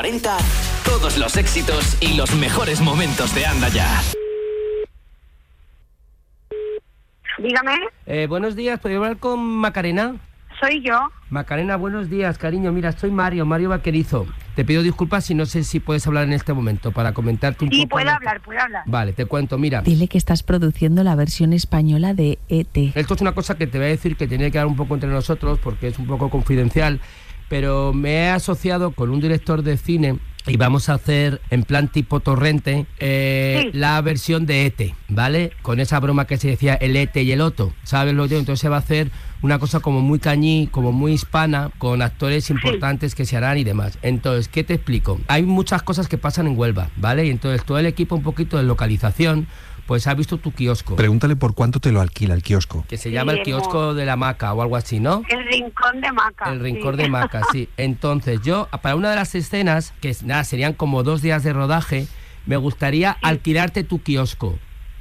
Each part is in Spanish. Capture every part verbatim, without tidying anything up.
cuarenta, todos los éxitos y los mejores momentos de Anda Ya. Dígame. Eh, buenos días, ¿podría hablar con Macarena? Soy yo. Macarena, buenos días, cariño. Mira, soy Mario, Mario Vaquerizo. Te pido disculpas si no sé si puedes hablar en este momento para comentarte un sí, poco... Sí, puedo la... hablar, puedo hablar. Vale, te cuento, mira. Dile que estás produciendo la versión española de E T. Esto es una cosa que te voy a decir que tiene que quedar un poco entre nosotros porque es un poco confidencial, pero me he asociado con un director de cine y vamos a hacer, en plan tipo Torrente, eh, sí. la versión de E T, ¿vale? Con esa broma que se decía el E T y el Otto, ¿sabes lo que digo? Entonces se va a hacer una cosa como muy cañí, como muy hispana, con actores importantes sí. que se harán y demás. Entonces, ¿qué te explico? Hay muchas cosas que pasan en Huelva, ¿vale? Y entonces todo el equipo, un poquito de localización, pues ha visto tu kiosco. Pregúntale por cuánto te lo alquila el kiosco. Que se sí, llama el kiosco de la Maca o algo así, ¿no? El rincón de Maca. El rincón sí. de Maca, sí. Entonces yo, para una de las escenas, que nada, serían como dos días de rodaje, me gustaría sí. alquilarte tu kiosco.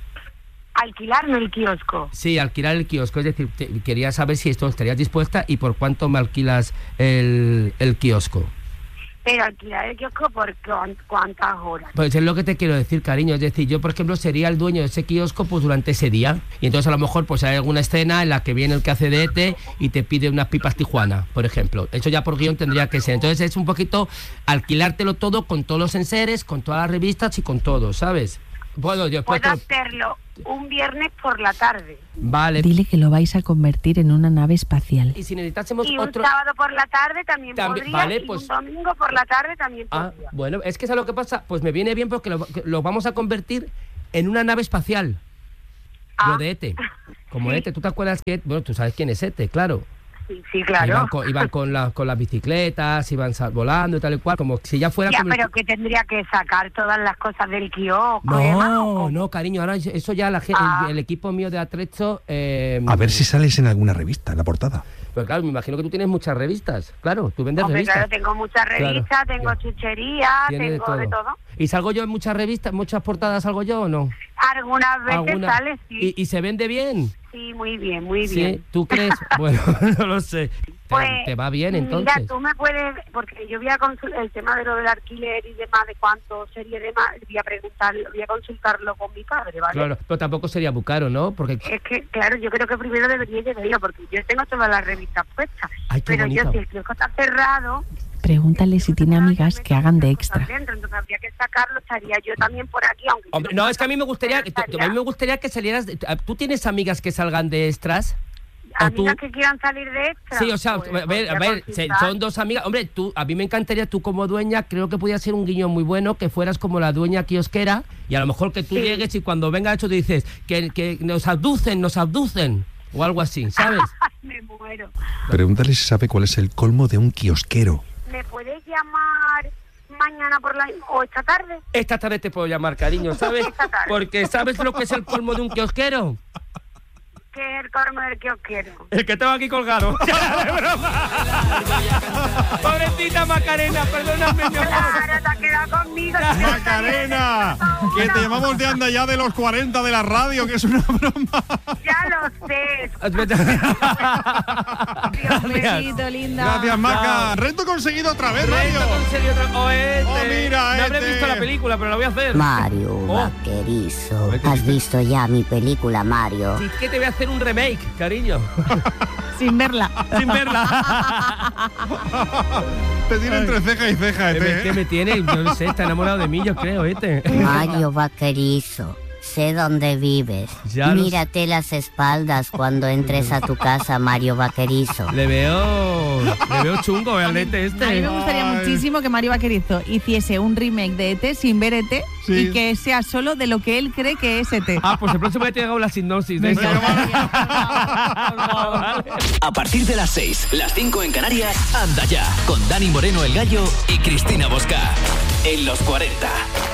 ¿Alquilarme el kiosco? Sí, alquilar el kiosco. Es decir, te, quería saber si esto estarías dispuesta y por cuánto me alquilas el, el kiosco. Pero alquilar el kiosco por cuántas horas. Pues es lo que te quiero decir, cariño. Es decir, yo por ejemplo sería el dueño de ese kiosco pues durante ese día. Y entonces a lo mejor pues hay alguna escena en la que viene el que hace de E T y te pide unas pipas Tijuana, por ejemplo. Eso ya por guión tendría que ser. Entonces es un poquito alquilártelo todo con todos los enseres, con todas las revistas y con todo, ¿sabes? Bueno, yo Puedo te... hacerlo un viernes por la tarde. Vale. Dile que lo vais a convertir en una nave espacial. Y si necesitásemos y otro... un sábado por la tarde también, también podría, vale, y pues... un domingo por la tarde también ah, podría. Bueno, es que ¿sabes lo que pasa? Pues me viene bien porque lo, lo vamos a convertir en una nave espacial. Ah. Lo de E T. Como sí. E T, ¿tú te acuerdas que... Bueno, tú sabes quién es E T, claro. Sí, sí, claro. Iban con, iban con, la, con las bicicletas, iban sal, volando y tal y cual, como si ya fuera... Ya, como pero el... que tendría que sacar todas las cosas del kiosco. No, ¿eh? no, cariño, ahora eso ya la, ah. el, el equipo mío de Atrecho... Eh, a ver si sales en alguna revista, en la portada. Pues claro, me imagino que tú tienes muchas revistas, claro, tú vendes Hombre, revistas. Claro, tengo muchas revistas, claro, tengo claro. chucherías, tengo de todo. de todo. ¿Y salgo yo en muchas revistas, muchas portadas, salgo yo o no? Algunas veces ¿Alguna? sale, sí. ¿Y, ¿Y se vende bien? Sí, muy bien, muy ¿Sí? bien. ¿Tú crees? Bueno, no lo sé. Pues, ¿Te va bien entonces? Mira, tú me puedes, porque yo voy a consultar el tema de lo del alquiler y demás, de cuánto sería demás, voy a preguntarlo, voy a consultarlo con mi padre, ¿vale? Claro, pero tampoco sería muy caro, ¿no? Porque es que, claro, yo creo que primero debería de verlo, porque yo tengo todas las revistas puestas. Ay, pero bonito. yo, si el kiosco está cerrado... Pregúntale si tiene amigas que hagan de extra. Dentro, entonces habría que sacarlo, estaría yo también por aquí, aunque... Hombre, no, es que a mí me gustaría, a mí me gustaría que salieras... De, ¿tú tienes amigas que salgan de extras? ¿Amigas tú... que quieran salir de extra? Sí, o sea, pues, a ver, a ver son dos amigas. Hombre, tú, a mí me encantaría, tú como dueña, creo que podría ser un guiño muy bueno, que fueras como la dueña kiosquera, y a lo mejor que tú sí. llegues y cuando venga hecho te dices que, que nos abducen, nos abducen, o algo así, ¿sabes? Me muero. Pregúntale si sabe cuál es el colmo de un kiosquero. ¿Me puedes llamar mañana por la o esta tarde? Esta tarde te puedo llamar, cariño, ¿sabes? Porque ¿sabes lo que es el colmo de un kiosquero? ¿Qué es el colmo del kiosquero? El que tengo aquí colgado. ¡De broma! Pobrecita Macarena, perdóname, mi amor. Claro, te has quedado conmigo. Macarena, que te llamamos de Anda Ya de los cuarenta de la radio, que es una broma. Ya lo sé. Un besito, linda. Gracias, Maca. Reto conseguido otra vez, Mario. Reto conseguido otra vez. Oh, este. oh, mira, No este. habré visto la película, pero la voy a hacer. Mario, oh. vaquerizo. ¿Has visto ya mi película, Mario? Sí, que te voy a hacer un remake, cariño. Sin verla. Sin verla. Te tiene entre ceja y ceja, este. ¿Qué, ¿Qué me tiene? Yo no sé, está enamorado de mí, yo creo, este. Mario vaquerizo. Sé dónde vives. Ya Mírate los... las espaldas cuando entres a tu casa, Mario vaquerizo. Le veo... Le veo chungo al E T este. A mí me gustaría Ay. muchísimo que Mario Vaquerizo hiciese un remake de E T sin ver E T sí. y que sea solo de lo que él cree que es E T. Ah, pues el próximo día te hago la sinopsis de eso. A partir de las seis, las cinco en Canarias, Anda Ya, con Dani Moreno el Gallo y Cristina Bosca. En los cuarenta.